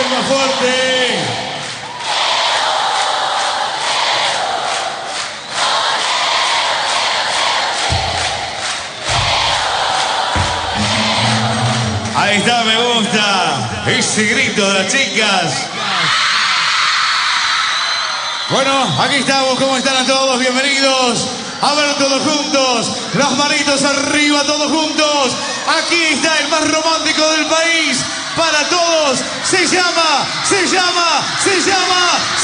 más fuerte. Ahí está, me gusta ese grito de las chicas. Bueno, aquí estamos, ¿cómo están a todos? Bienvenidos. A ver todos juntos, las manitos arriba todos juntos. Aquí está el más romántico del país. Para todos, se llama